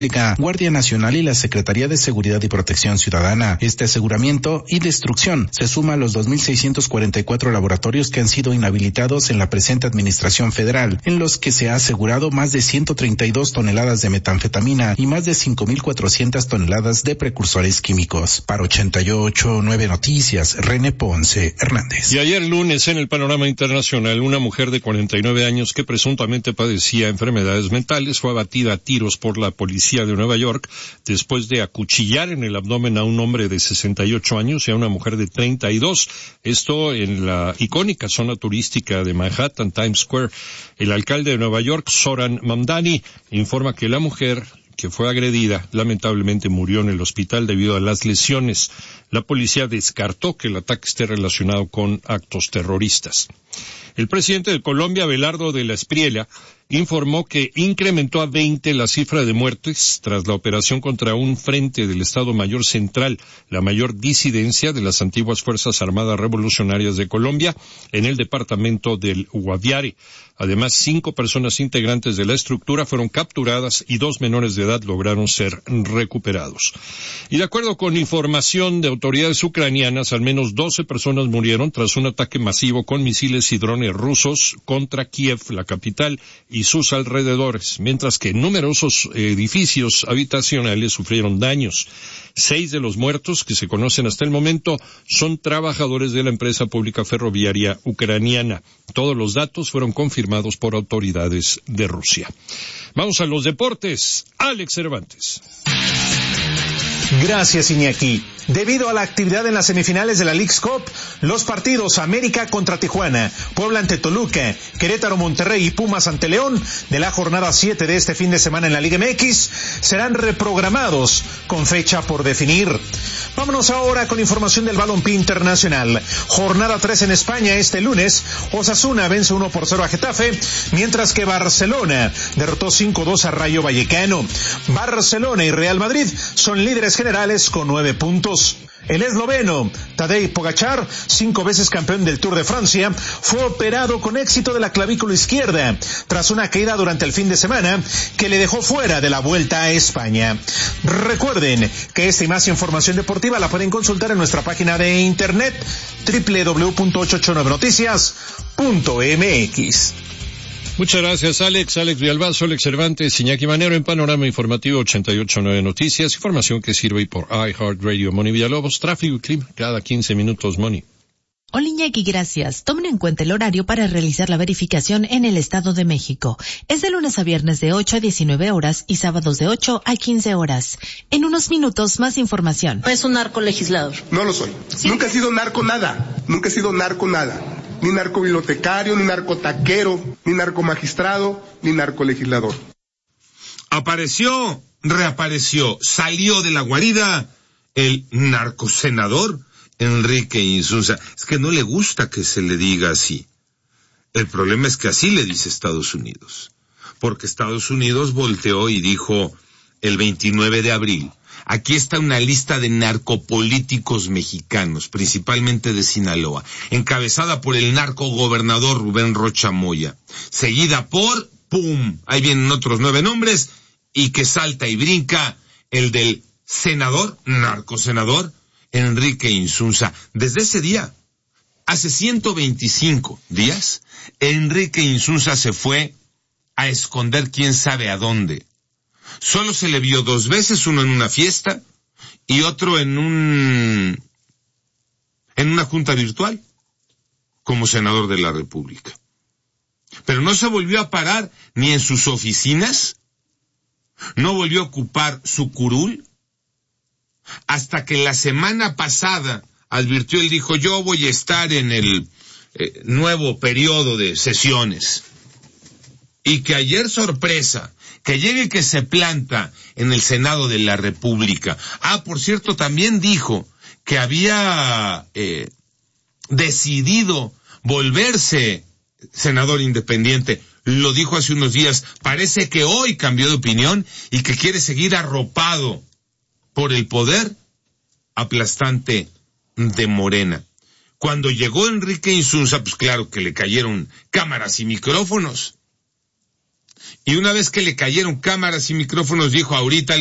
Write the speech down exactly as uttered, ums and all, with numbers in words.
Guardia Nacional y la Secretaría de Seguridad y Protección Ciudadana. Este aseguramiento y destrucción se suma a los dos mil seiscientos cuarenta y cuatro laboratorios que han sido inhabilitados en la presente administración federal, en los que se ha asegurado más de ciento treinta y dos toneladas de metanfetamina y más de cinco mil cuatrocientas toneladas de precursores químicos. Para ochenta y ocho punto nueve Noticias, René Ponce Hernández. Y ayer lunes, en el panorama internacional, una mujer de cuarenta y nueve años que presuntamente padecía enfermedades mentales fue abatida a tiros por la policía de Nueva York después de acuchillar en el abdomen a un hombre de sesenta y ocho años y a una mujer de treinta y dos. Esto en la icónica zona turística de Manhattan, Times Square. El alcalde de Nueva York, Zoran Mamdani, informa que la mujer que fue agredida lamentablemente murió en el hospital debido a las lesiones. La policía descartó que el ataque esté relacionado con actos terroristas. El presidente de Colombia, Abelardo de la Espriella, informó que incrementó a veinte la cifra de muertes tras la operación contra un frente del Estado Mayor Central, la mayor disidencia de las antiguas Fuerzas Armadas Revolucionarias de Colombia, en el departamento del Guaviare. Además, cinco personas integrantes de la estructura fueron capturadas y dos menores de edad lograron ser recuperados. Y de acuerdo con información de autoridades ucranianas, al menos doce personas murieron tras un ataque masivo con misiles y drones rusos contra Kiev, la capital, y sus alrededores, mientras que numerosos edificios habitacionales sufrieron daños. Seis de los muertos que se conocen hasta el momento son trabajadores de la empresa pública ferroviaria ucraniana. Todos los datos fueron confirmados por autoridades de Rusia. Vamos a los deportes. Alex Cervantes. Gracias, Iñaki. Debido a la actividad en las semifinales de la Leagues Cup, los partidos América contra Tijuana, Puebla ante Toluca, Querétaro Monterrey y Pumas ante León de la jornada siete de este fin de semana en la Liga M X serán reprogramados con fecha por definir. Vámonos ahora con información del balompié internacional. Jornada tres en España este lunes. Osasuna vence uno por cero a Getafe, mientras que Barcelona derrotó cinco dos a Rayo Vallecano. Barcelona y Real Madrid son líderes generales con nueve puntos. El esloveno Tadej Pogačar, cinco veces campeón del Tour de Francia, fue operado con éxito de la clavícula izquierda tras una caída durante el fin de semana que le dejó fuera de la Vuelta a España. Recuerden que esta y más información deportiva la pueden consultar en nuestra página de internet doble u doble u doble u punto ochocientos ochenta y nueve noticias punto m x. Muchas gracias, Alex. Alex Villalbazo, Alex Cervantes, Iñaki Manero en Panorama Informativo ochenta y ocho punto nueve Noticias. Información que sirve por iHeartRadio. Moni Villalobos, tráfico y clima cada quince minutos, Moni. Hola, Iñaki, gracias. Tomen en cuenta el horario para realizar la verificación en el Estado de México. Es de lunes a viernes de ocho a diecinueve horas y sábados de ocho a quince horas. En unos minutos, más información. Es un narco legislador. No lo soy. ¿Sí? Nunca he sido narco nada. Nunca he sido narco nada. Ni narcobibliotecario, ni narcotaquero, ni narcomagistrado, ni narcolegislador. Apareció, reapareció, salió de la guarida el narcosenador Enrique Insunza. Es que no le gusta que se le diga así. El problema es que así le dice Estados Unidos. Porque Estados Unidos volteó y dijo el veintinueve de abril, aquí está una lista de narcopolíticos mexicanos, principalmente de Sinaloa, encabezada por el narcogobernador Rubén Rocha Moya, seguida por, ¡pum!, ahí vienen otros nueve nombres, y que salta y brinca el del senador, narcosenador, Enrique Insunza. Desde ese día, hace ciento veinticinco días, Enrique Insunza se fue a esconder quién sabe a dónde. Solo se le vio dos veces, uno en una fiesta y otro en un en una junta virtual como senador de la República. Pero no se volvió a parar ni en sus oficinas, no volvió a ocupar su curul, hasta que la semana pasada advirtió, él dijo, yo voy a estar en el eh, nuevo periodo de sesiones. Y que ayer, sorpresa, que llegue que se planta en el Senado de la República. Ah, por cierto, también dijo que había eh, decidido volverse senador independiente. Lo dijo hace unos días. Parece que hoy cambió de opinión y que quiere seguir arropado por el poder aplastante de Morena. Cuando llegó Enrique Insunza, pues claro que le cayeron cámaras y micrófonos. Y una vez que le cayeron cámaras y micrófonos, dijo, ahorita